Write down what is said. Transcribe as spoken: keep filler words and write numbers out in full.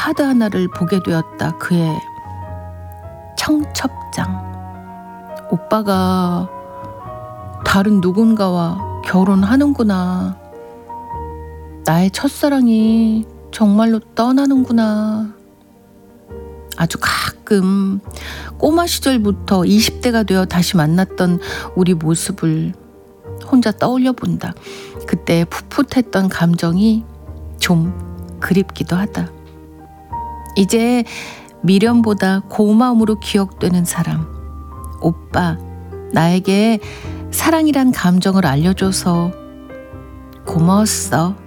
카드 하나를 보게 되었다. 그의 청첩장. 오빠가 다른 누군가와 결혼하는구나. 나의 첫사랑이 정말로 떠나는구나. 아주 가끔 꼬마 시절부터 이십 대가 되어 다시 만났던 우리 모습을 혼자 떠올려 본다. 그때 풋풋했던 감정이 좀 그립기도 하다. 이제 미련보다 고마움으로 기억되는 사람. 오빠, 나에게 사랑이란 감정을 알려줘서 고마웠어.